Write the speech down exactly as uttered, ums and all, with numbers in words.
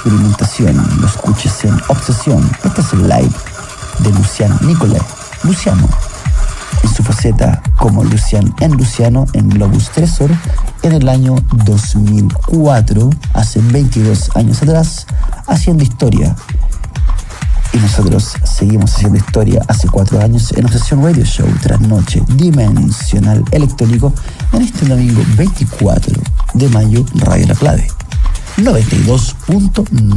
experimentación. Lo escuches en Obsesión. Este es el live de Lucian Nicolai. Luciano, en su faceta como Lucian en Luciano en Globus Tresor en el año dos mil cuatro, hace veintidós años atrás, haciendo historia. Y nosotros seguimos haciendo historia hace cuatro años en Obsesión Radio Show, trasnoche dimensional electrónico, en este domingo veinticuatro de mayo, Radio La Clave noventa y dos punto nueve.